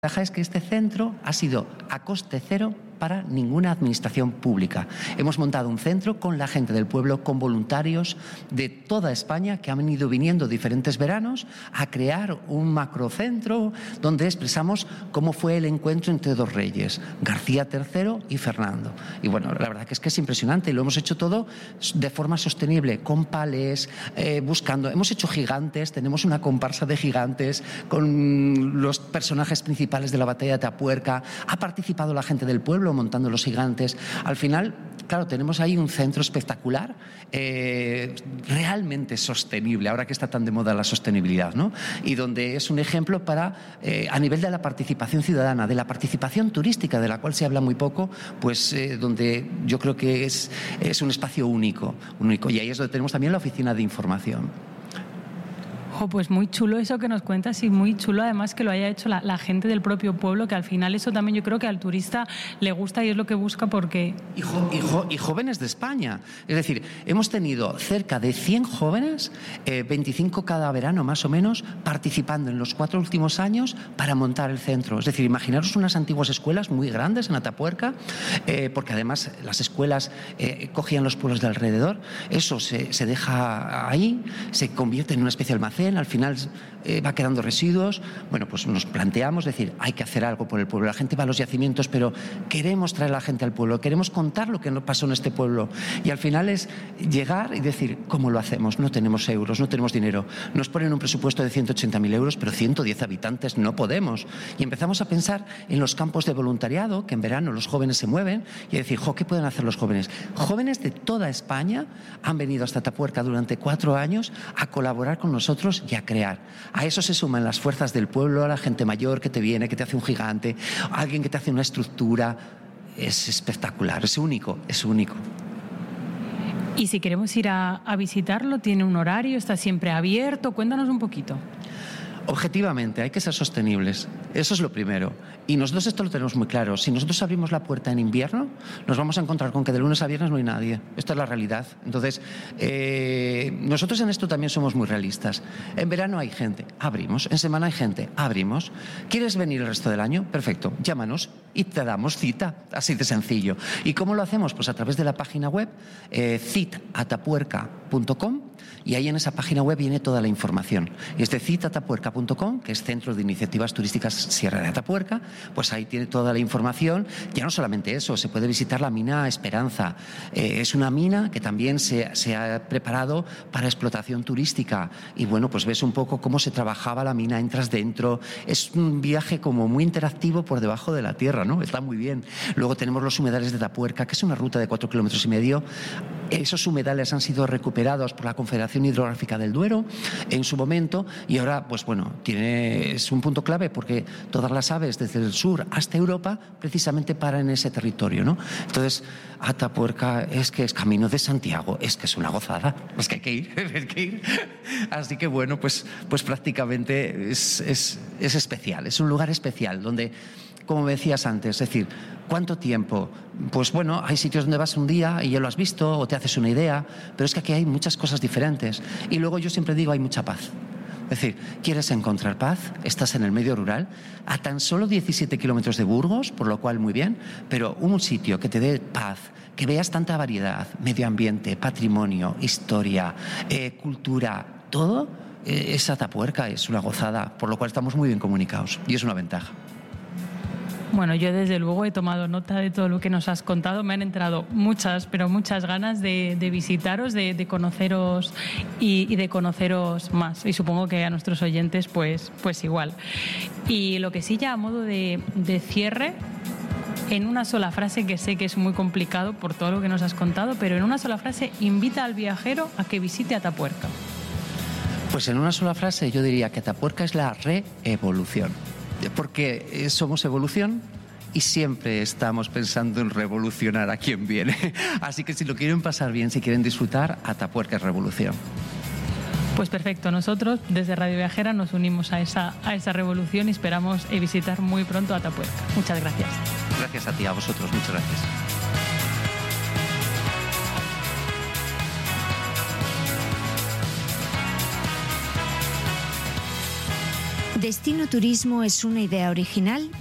ventaja es que este centro ha sido a coste cero para ninguna administración pública. Hemos montado un centro con la gente del pueblo, con voluntarios de toda España que han ido viniendo diferentes veranos a crear un macrocentro donde expresamos cómo fue el encuentro entre dos reyes, García III y Fernando. Y bueno, la verdad que es impresionante y lo hemos hecho todo de forma sostenible, con palés, buscando. Hemos hecho gigantes, tenemos una comparsa de gigantes con los personajes principales de la batalla de Atapuerca. Ha participado la gente del pueblo montando los gigantes. Al final, claro, tenemos ahí un centro espectacular, realmente sostenible, ahora que está tan de moda la sostenibilidad, ¿no? Y donde es un ejemplo para, a nivel de la participación ciudadana, de la participación turística, de la cual se habla muy poco, pues donde yo creo que es un espacio único. Y ahí es donde tenemos también la oficina de información. Pues muy chulo eso que nos cuentas y muy chulo además que lo haya hecho la gente del propio pueblo, que al final eso también yo creo que al turista le gusta y es lo que busca porque... Y jóvenes de España. Es decir, hemos tenido cerca de 100 jóvenes, 25 cada verano más o menos, participando en los 4 últimos años para montar el centro. Es decir, imaginaros unas antiguas escuelas muy grandes en Atapuerca, porque además las escuelas cogían los pueblos de alrededor. Eso se deja ahí, se convierte en una especie de almacén. Al final va quedando residuos. Bueno, pues nos planteamos decir, hay que hacer algo por el pueblo. La gente va a los yacimientos, pero queremos traer a la gente al pueblo, queremos contar lo que nos pasó en este pueblo. Y al final es llegar y decir, ¿cómo lo hacemos? No tenemos euros, no tenemos dinero. Nos ponen un presupuesto de 180.000 euros, pero 110 habitantes no podemos. Y empezamos a pensar en los campos de voluntariado, que en verano los jóvenes se mueven, y decir, ¿qué pueden hacer los jóvenes? Jóvenes de toda España han venido hasta Atapuerca durante 4 años a colaborar con nosotros y a crear. A eso se suman las fuerzas del pueblo, a la gente mayor que te viene, que te hace un gigante, alguien que te hace una estructura. Es espectacular, es único, es único. Y si queremos ir a visitarlo, ¿tiene un horario? ¿Está siempre abierto? Cuéntanos un poquito. Objetivamente, hay que ser sostenibles. Eso es lo primero. Y nosotros esto lo tenemos muy claro. Si nosotros abrimos la puerta en invierno, nos vamos a encontrar con que de lunes a viernes no hay nadie. Esta es la realidad. Entonces, nosotros en esto también somos muy realistas. En verano hay gente, abrimos. En semana hay gente, abrimos. ¿Quieres venir el resto del año? Perfecto, llámanos y te damos cita. Así de sencillo. ¿Y cómo lo hacemos? Pues a través de la página web citatapuerca.com. Y ahí en esa página web viene toda la información. Y es de citatapuerca.com, que es Centro de Iniciativas Turísticas Sierra de Atapuerca, pues ahí tiene toda la información. Ya no solamente eso, se puede visitar la mina Esperanza. Es una mina que también se ha preparado para explotación turística. Y bueno, pues ves un poco cómo se trabajaba la mina, entras dentro. Es un viaje como muy interactivo por debajo de la tierra, ¿no? Está muy bien. Luego tenemos los humedales de Atapuerca, que es una ruta de 4,5 kilómetros. Esos humedales han sido recuperados por la Confederación Hidrográfica del Duero en su momento y ahora, pues bueno, es un punto clave porque todas las aves desde el sur hasta Europa precisamente paran en ese territorio, ¿no? Entonces, Atapuerca es que es camino de Santiago, es que es una gozada, es que hay que ir, hay que ir. Así que bueno, pues prácticamente es especial, es un lugar especial donde, como me decías antes, es decir, ¿cuánto tiempo? Pues bueno, hay sitios donde vas un día y ya lo has visto o te haces una idea, pero es que aquí hay muchas cosas diferentes. Y luego yo siempre digo, hay mucha paz. Es decir, ¿quieres encontrar paz? Estás en el medio rural, a tan solo 17 kilómetros de Burgos, por lo cual muy bien, pero un sitio que te dé paz, que veas tanta variedad, medio ambiente, patrimonio, historia, cultura, todo, es Atapuerca, es una gozada, por lo cual estamos muy bien comunicados y es una ventaja. Bueno, yo desde luego he tomado nota de todo lo que nos has contado. Me han entrado muchas, pero muchas ganas de visitaros, de conoceros y de conoceros más. Y supongo que a nuestros oyentes pues igual. Y lo que sí, ya a modo de cierre, en una sola frase, que sé que es muy complicado por todo lo que nos has contado, pero en una sola frase, invita al viajero a que visite Atapuerca. Pues en una sola frase yo diría que Atapuerca es la reevolución. Porque somos evolución y siempre estamos pensando en revolucionar a quien viene. Así que si lo quieren pasar bien, si quieren disfrutar, Atapuerca es revolución. Pues perfecto, nosotros desde Radio Viajera nos unimos a esa revolución y esperamos visitar muy pronto Atapuerca. Muchas gracias. Gracias a ti, a vosotros, muchas gracias. Destino Turismo es una idea original